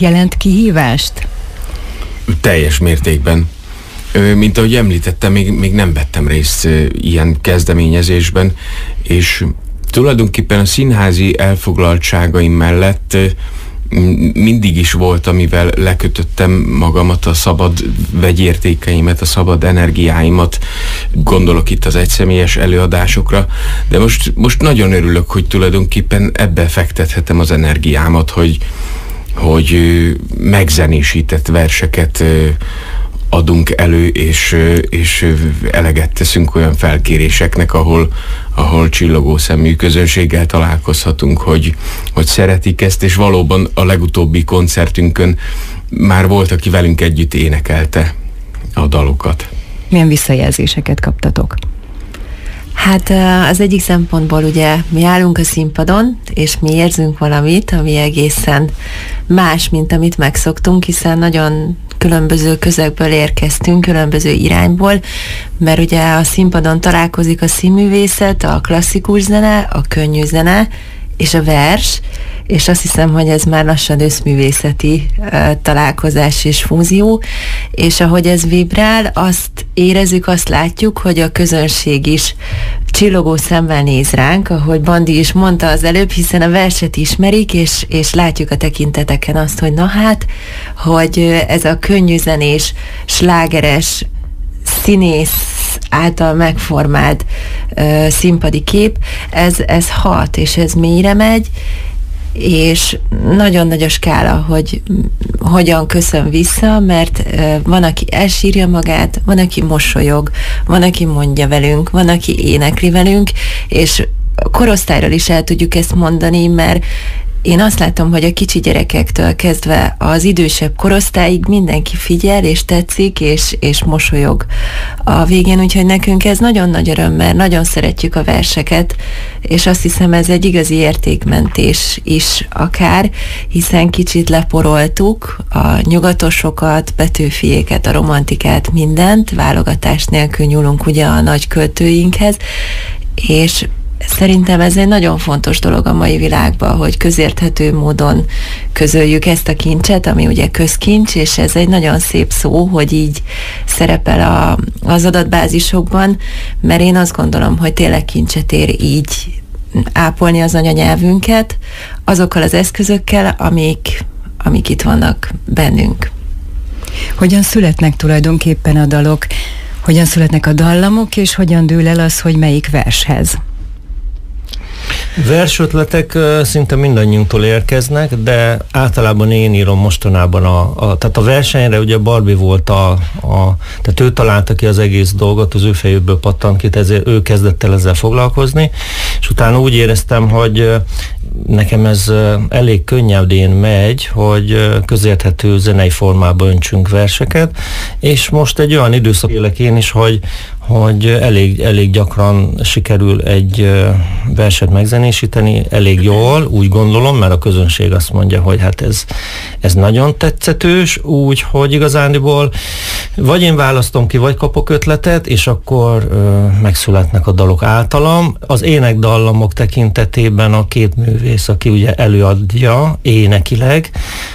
jelent kihívást? Teljes mértékben. Mint ahogy említettem, még nem vettem részt ilyen kezdeményezésben, és tulajdonképpen a színházi elfoglaltságaim mellett mindig is volt, amivel lekötöttem magamat, a szabad vegyértékeimet, a szabad energiáimat, gondolok itt az egyszemélyes előadásokra, de most nagyon örülök, hogy tulajdonképpen ebbe fektethetem az energiámat, hogy megzenésített verseket adunk elő, és eleget teszünk olyan felkéréseknek, ahol csillogó szemű közönséggel találkozhatunk, hogy szeretik ezt, és valóban a legutóbbi koncertünkön már volt, aki velünk együtt énekelte a dalokat. Milyen visszajelzéseket kaptatok? Hát az egyik szempontból ugye mi állunk a színpadon, és mi érzünk valamit, ami egészen más, mint amit megszoktunk, hiszen nagyon különböző közegből érkeztünk, különböző irányból, mert ugye a színpadon találkozik a színművészet, a klasszikus zene, a könnyű zene és a vers, és azt hiszem, hogy ez már lassan összművészeti találkozás és fúzió, és ahogy ez vibrál, azt érezzük, azt látjuk, hogy a közönség is csillogó szemmel néz ránk, ahogy Bandi is mondta az előbb, hiszen a verset ismerik, és látjuk a tekinteteken azt, hogy na hát, hogy ez a könnyű zenés, slágeres, színész által megformált színpadi kép, ez hat, és ez mélyre megy, és nagyon nagy a skála, hogy hogyan köszön vissza, mert van, aki elsírja magát, van, aki mosolyog, van, aki mondja velünk, van, aki énekli velünk, és korosztályról is el tudjuk ezt mondani, mert én azt látom, hogy a kicsi gyerekektől kezdve az idősebb korosztályig mindenki figyel, és tetszik, és mosolyog a végén, úgyhogy nekünk ez nagyon nagy öröm, mert nagyon szeretjük a verseket, és azt hiszem, ez egy igazi értékmentés is akár, hiszen kicsit leporoltuk a nyugatosokat, Petőfiéket, a romantikát, mindent, válogatás nélkül nyúlunk ugye a nagy költőinkhez, és szerintem ez egy nagyon fontos dolog a mai világban, hogy közérthető módon közöljük ezt a kincset, ami ugye közkincs, és ez egy nagyon szép szó, hogy így szerepel az adatbázisokban, mert én azt gondolom, hogy tényleg kincset ér így ápolni az anyanyelvünket, azokkal az eszközökkel, amik itt vannak bennünk. Hogyan születnek tulajdonképpen a dalok? Hogyan születnek a dallamok, és hogyan dől el az, hogy melyik vershez? Versötletek szinte mindannyiunktól érkeznek, de általában én írom mostanában tehát a versenyre ugye Barbie volt tehát ő találta ki az egész dolgot, az ő fejéből pattant ki, ezért ő kezdett el ezzel foglalkozni, és utána úgy éreztem, hogy nekem ez elég könnyedén megy, hogy közérthető zenei formába öntsünk verseket, és most egy olyan időszak élek én is, hogy elég gyakran sikerül egy verset megzenésíteni, elég jól, úgy gondolom, mert a közönség azt mondja, hogy hát ez nagyon tetszetős, úgyhogy igazándiból vagy én választom ki, vagy kapok ötletet, és akkor megszületnek a dalok általam. Az énekdallamok tekintetében a két művész, aki ugye előadja énekileg,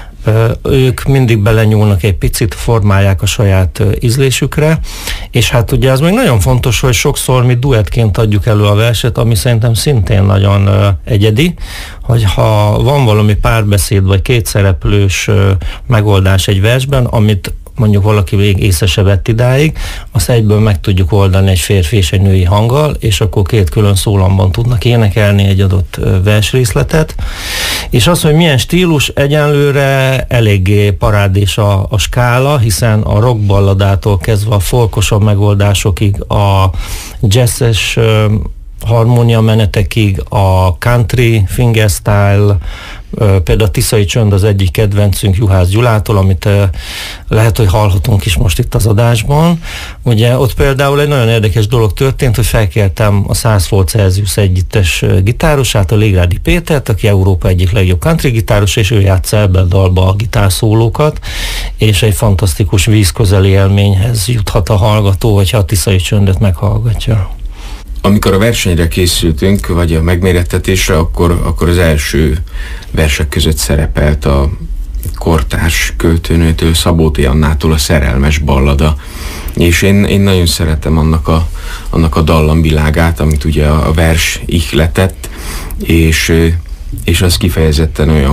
ők mindig belenyúlnak egy picit, formálják a saját ízlésükre, és hát ugye az még nagyon fontos, hogy sokszor mi duettként adjuk elő a verset, ami szerintem szintén nagyon egyedi, hogy ha van valami párbeszéd vagy kétszereplős megoldás egy versben, amit mondjuk valaki még észre se vett idáig, azt egyből meg tudjuk oldani egy férfi és egy női hanggal, és akkor két külön szólamban tudnak énekelni egy adott versrészletet. És az, hogy milyen stílus, egyenlőre eléggé parádés a skála, hiszen a rockballadától kezdve a folkosabb megoldásokig, a jazzes harmónia menetekig, a country, fingerstyle, például a Tiszai Csönd az egyik kedvencünk Juhász Gyulától, amit lehet, hogy hallhatunk is most itt az adásban. Ugye ott például egy nagyon érdekes dolog történt, hogy felkértem a 100 volt Celsius együttes gitárosát, a Légrádi Pétert, aki Európa egyik legjobb country gitáros, és ő játsza ebben a dalba a gitárszólókat, és egy fantasztikus vízközeli élményhez juthat a hallgató, hogyha a Tiszai Csöndet meghallgatja. Amikor a versenyre készültünk, vagy a megmérettetésre, akkor az első versek között szerepelt a kortárs költőnőtől, Szabó Annától a Szerelmes ballada. És én nagyon szeretem annak a dallamvilágát, amit ugye a vers ihletett, és az kifejezetten olyan,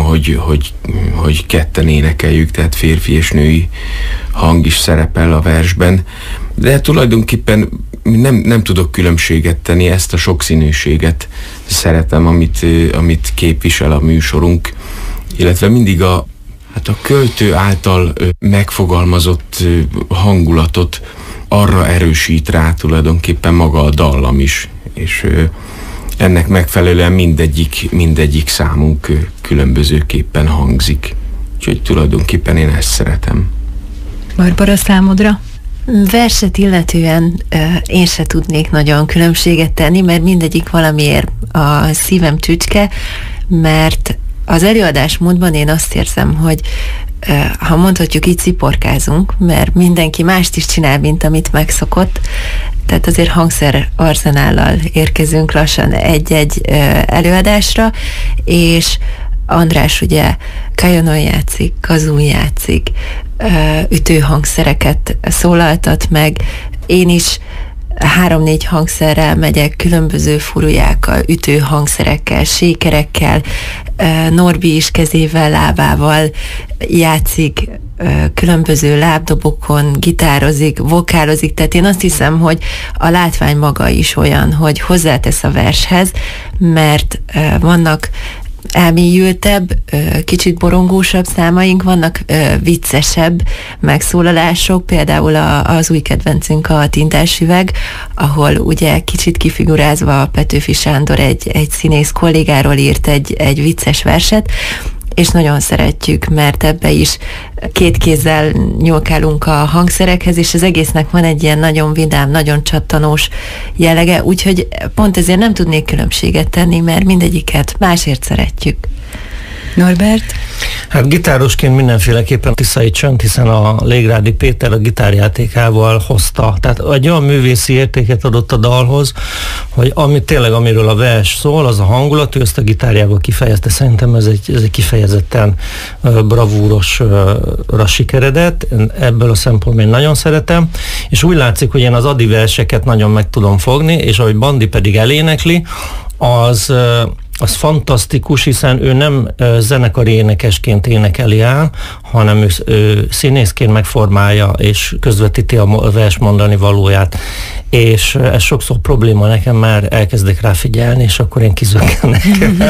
hogy ketten énekeljük, tehát férfi és női hang is szerepel a versben, de tulajdonképpen nem tudok különbséget tenni, ezt a sokszínűséget szeretem, amit képvisel a műsorunk, illetve mindig a költő által megfogalmazott hangulatot arra erősít rá tulajdonképpen maga a dallam is, és ennek megfelelően mindegyik számunk különbözőképpen hangzik. Úgyhogy tulajdonképpen én ezt szeretem. Barbara, számodra? Verset illetően én se tudnék nagyon különbséget tenni, mert mindegyik valamiért a szívem csücske, mert az előadásmódban én azt érzem, hogy ha mondhatjuk így, sziporkázunk, mert mindenki mást is csinál, mint amit megszokott, tehát azért hangszer arzenállal érkezünk lassan egy-egy előadásra, és András ugye kajonon játszik, kazún játszik, ütőhangszereket szólaltat meg, én is 3-4 hangszerrel megyek, különböző furujákkal, ütőhangszerekkel, sékerekkel, Norbi is kezével, lábával játszik, különböző lábdobokon gitározik, vokálozik, tehát én azt hiszem, hogy a látvány maga is olyan, hogy hozzátesz a vershez, mert vannak elmélyültebb, kicsit borongósabb számaink, vannak viccesebb megszólalások, például az új kedvencünk a Tintás üveg, ahol ugye kicsit kifigurázva Petőfi Sándor egy színész kollégáról írt egy vicces verset, és nagyon szeretjük, mert ebbe is 2 kézzel nyúlkálunk a hangszerekhez, és az egésznek van egy ilyen nagyon vidám, nagyon csattanós jellege, úgyhogy pont ezért nem tudnék különbséget tenni, mert mindegyiket másért szeretjük. Norbert? Hát gitárosként mindenféleképpen Tiszai Csönd, hiszen a Légrádi Péter a gitárjátékával hozta. Tehát egy olyan művészi értéket adott a dalhoz, hogy amiről a vers szól, az a hangulat, ő ezt a gitárjával kifejezte. Szerintem ez egy kifejezetten bravúrosra sikeredett. Ebből a szempontból én nagyon szeretem, és úgy látszik, hogy én az Adi verseket nagyon meg tudom fogni, és ahogy Bandi pedig elénekli, az fantasztikus, hiszen ő nem zenekari énekesként énekeli el, hanem ő színészként megformálja és közvetíti a vers mondani valóját. És ez sokszor probléma nekem, mert elkezdek rá figyelni, és akkor én kizökkenek.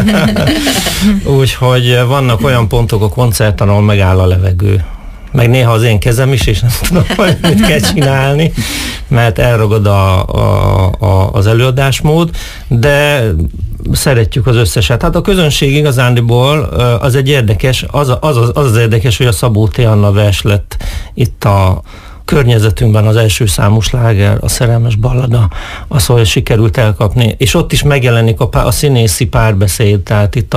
Úgyhogy vannak olyan pontok a koncerten, ahol megáll a levegő. Meg néha az én kezem is, és nem tudom, hogy mit kell csinálni, mert elragad az előadásmód, de szeretjük az összeset. Hát a közönség igazándiból az egy érdekes, az érdekes, hogy a Szabó Anna vers lett itt a környezetünkben az első számú sláger, a Szerelmes ballada, az, hogy sikerült elkapni. És ott is megjelenik a színészi párbeszéd, tehát itt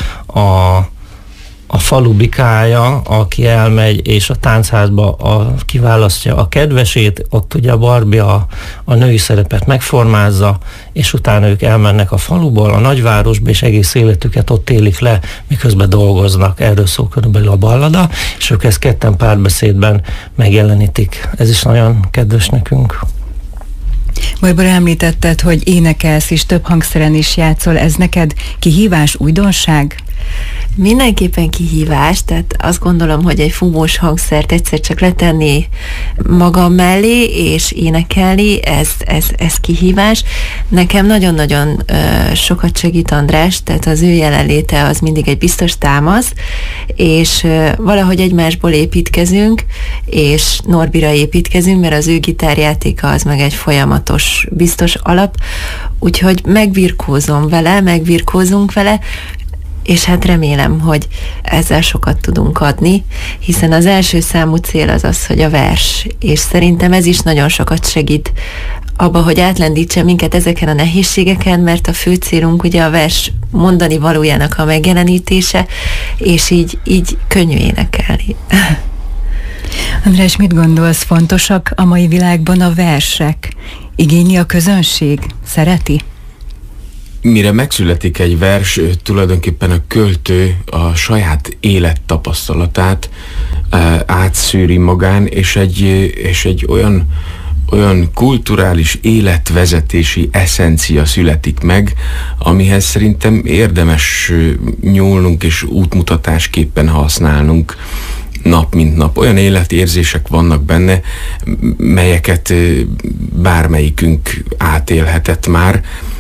a falu bikája, aki elmegy, és a táncházba kiválasztja a kedvesét, ott ugye a Barbie a női szerepet megformázza, és utána ők elmennek a faluból, a nagyvárosba, és egész életüket ott élik le, miközben dolgoznak. Erről szól körülbelül a ballada, és ők ezt ketten párbeszédben megjelenítik. Ez is nagyon kedves nekünk. Barbara, említetted, hogy énekelsz és több hangszeren is játszol. Ez neked kihívás, újdonság? Mindenképpen kihívás, tehát azt gondolom, hogy egy fúvós hangszert egyszer csak letenni magam mellé és énekelni, ez kihívás. Nekem nagyon-nagyon sokat segít András, tehát az ő jelenléte az mindig egy biztos támasz, és valahogy egymásból építkezünk, és Norbira építkezünk, mert az ő gitárjátéka az meg egy folyamatos, biztos alap, úgyhogy megvirkózunk vele, és hát remélem, hogy ezzel sokat tudunk adni, hiszen az első számú cél az, hogy a vers, és szerintem ez is nagyon sokat segít abba, hogy átlendítse minket ezeken a nehézségeken, mert a fő célunk ugye a vers mondani valójának a megjelenítése, és így könnyű énekelni. András, mit gondolsz, fontosak a mai világban a versek? Igényli a közönség? Szereti? mire megszületik egy vers, tulajdonképpen a költő a saját élettapasztalatát átszűri magán, és egy olyan kulturális életvezetési eszencia születik meg, amihez szerintem érdemes nyúlnunk és útmutatásképpen használnunk nap mint nap. Olyan életérzések vannak benne, melyeket bármelyikünk átélhetett már,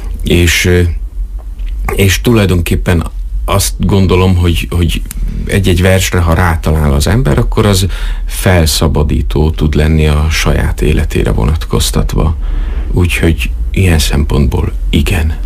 és tulajdonképpen azt gondolom, hogy egy-egy versre, ha rátalál az ember, akkor az felszabadító tud lenni a saját életére vonatkoztatva. Úgyhogy ilyen szempontból igen.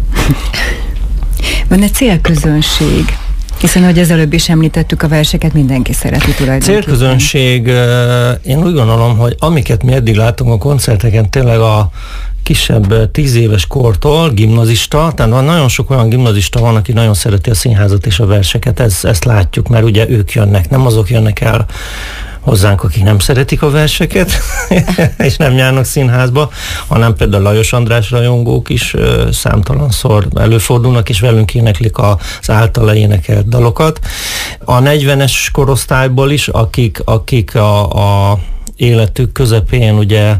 Van egy célközönség? Hiszen, ahogy az előbb is említettük, a verseket mindenki szereti tulajdonképpen. Célközönség, én úgy gondolom, hogy amiket mi eddig látunk a koncerteken, tényleg a kisebb 10 éves kortól, gimnazista, tehát nagyon sok olyan gimnazista van, aki nagyon szereti a színházat és a verseket, ezt látjuk, mert ugye ők jönnek, nem azok jönnek el hozzánk, akik nem szeretik a verseket, és nem járnak színházba, hanem például Lajos András rajongók is számtalanszor előfordulnak, és velünk éneklik az általa énekelt dalokat. A 40-es korosztályból is, akik a életük közepén ugye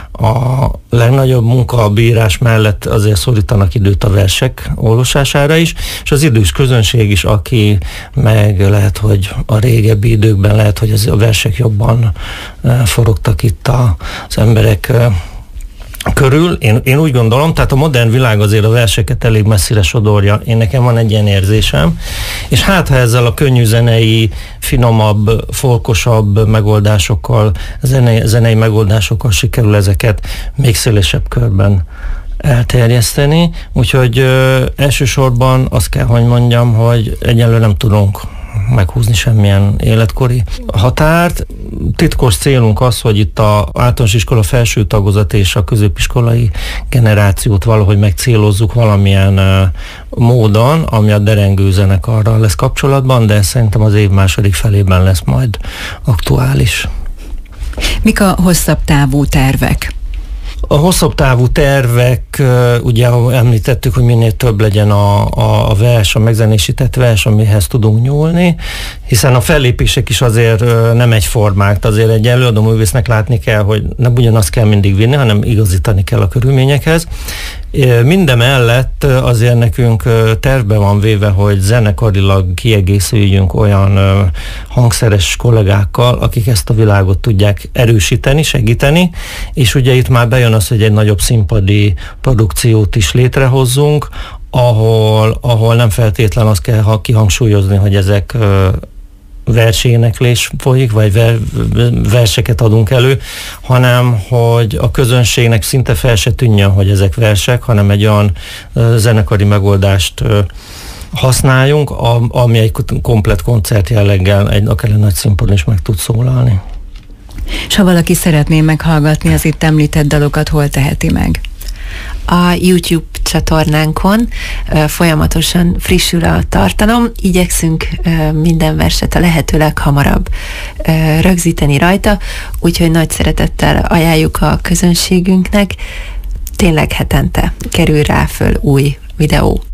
a legnagyobb munkabírás mellett azért szorítanak időt a versek olvasására is, és az idős közönség is, aki meg lehet, hogy a régebbi időkben lehet, hogy a versek jobban forogtak itt az emberek körül. Én úgy gondolom, tehát a modern világ azért a verseket elég messzire sodorja. Nekem van egy ilyen érzésem, és hát ha ezzel a könnyű zenei, finomabb, folkosabb megoldásokkal, zenei megoldásokkal sikerül ezeket még szélesebb körben elterjeszteni, úgyhogy elsősorban azt kell, hogy mondjam, hogy egyelőre nem tudunk meghúzni semmilyen életkori határt. Titkos célunk az, hogy itt az általános iskola felső tagozat és a középiskolai generációt valahogy megcélozzuk valamilyen módon, ami a derengő zenekarral lesz kapcsolatban, de szerintem az év második felében lesz majd aktuális. Mik a hosszabb távú tervek? A hosszabb távú tervek, ugye említettük, hogy minél több legyen a vers, a megzenésített vers, amihez tudunk nyúlni, hiszen a fellépések is azért nem egyformák, azért egy előadóművésznek látni kell, hogy nem ugyanazt kell mindig vinni, hanem igazítani kell a körülményekhez. Mindemellett azért nekünk tervbe van véve, hogy zenekarilag kiegészüljünk olyan hangszeres kollégákkal, akik ezt a világot tudják erősíteni, segíteni, és ugye itt már bejön az, hogy egy nagyobb színpadi produkciót is létrehozzunk, ahol nem feltétlen azt kell kihangsúlyozni, hogy ezek verséneklés folyik, vagy verseket adunk elő, hanem hogy a közönségnek szinte fel se tűnjön, hogy ezek versek, hanem egy olyan zenekari megoldást használjunk, ami egy komplett koncert jelleggel akár egy nagy színpadon is meg tud szólalni. És ha valaki szeretné meghallgatni az itt említett dalokat, hol teheti meg? A YouTube csatornánkon folyamatosan frissül a tartalom, igyekszünk minden verset a lehető leghamarabb rögzíteni rajta, úgyhogy nagy szeretettel ajánljuk a közönségünknek, tényleg hetente kerül rá föl új videó.